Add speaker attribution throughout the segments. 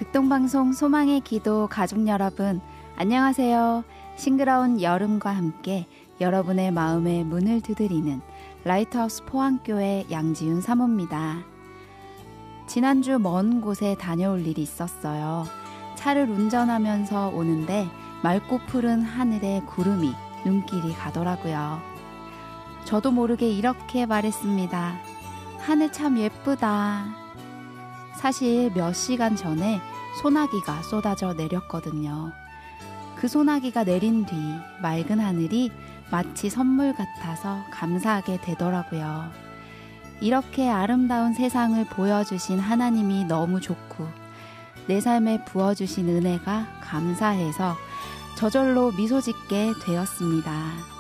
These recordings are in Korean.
Speaker 1: 극동방송 소망의 기도 가족 여러분, 안녕하세요. 싱그러운 여름과 함께 여러분의 마음의 문을 두드리는 라이트하우스 포항교회 양지윤 사모입니다. 지난주 먼 곳에 다녀올 일이 있었어요. 차를 운전하면서 오는데 맑고 푸른 하늘에 구름이 눈길이 가더라고요. 저도 모르게 이렇게 말했습니다. 하늘 참 예쁘다. 사실 몇 시간 전에 소나기가 쏟아져 내렸거든요. 그 소나기가 내린 뒤 맑은 하늘이 마치 선물 같아서 감사하게 되더라고요. 이렇게 아름다운 세상을 보여주신 하나님이 너무 좋고 내 삶에 부어주신 은혜가 감사해서 저절로 미소 짓게 되었습니다.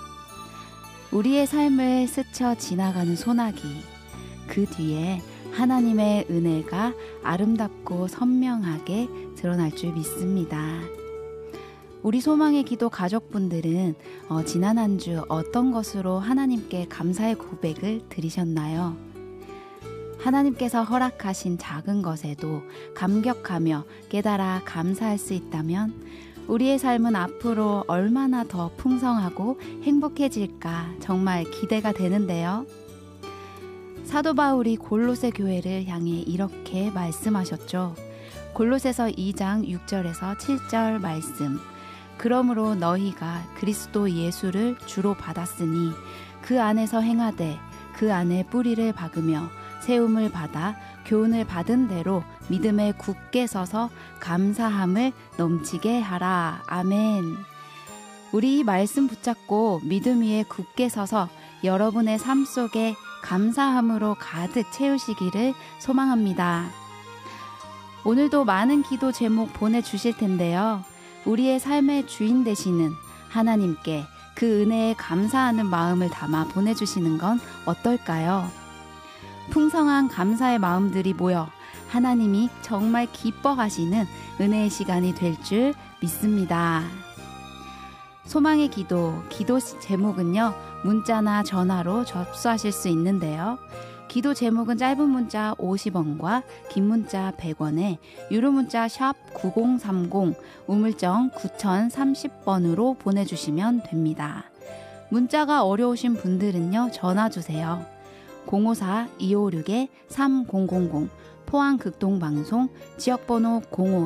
Speaker 1: 우리의 삶을 스쳐 지나가는 소나기, 그 뒤에 하나님의 은혜가 아름답고 선명하게 드러날 줄 믿습니다. 우리 소망의 기도 가족분들은 지난 한 주 어떤 것으로 하나님께 감사의 고백을 드리셨나요? 하나님께서 허락하신 작은 것에도 감격하며 깨달아 감사할 수 있다면 우리의 삶은 앞으로 얼마나 더 풍성하고 행복해질까 정말 기대가 되는데요. 사도 바울이 골로새 교회를 향해 이렇게 말씀하셨죠. 골로새서 2장 6절에서 7절 말씀. 그러므로 너희가 그리스도 예수를 주로 받았으니 그 안에서 행하되 그 안에 뿌리를 박으며 세움을 받아 교훈을 받은 대로 믿음에 굳게 서서 감사함을 넘치게 하라. 아멘. 우리 이 말씀 붙잡고 믿음 위에 굳게 서서 여러분의 삶 속에 감사함으로 가득 채우시기를 소망합니다. 오늘도 많은 기도 제목 보내주실 텐데요. 우리의 삶의 주인 되시는 하나님께 그 은혜에 감사하는 마음을 담아 보내주시는 건 어떨까요? 풍성한 감사의 마음들이 모여 하나님이 정말 기뻐하시는 은혜의 시간이 될 줄 믿습니다. 소망의 기도 제목은요, 문자나 전화로 접수하실 수 있는데요. 기도 제목은 짧은 문자 50원과 긴 문자 100원에 유료 문자 샵 9030 우물정 9030번으로 보내주시면 됩니다. 문자가 어려우신 분들은요, 전화 주세요. 054-256-3000 포항 극동방송 지역번호 05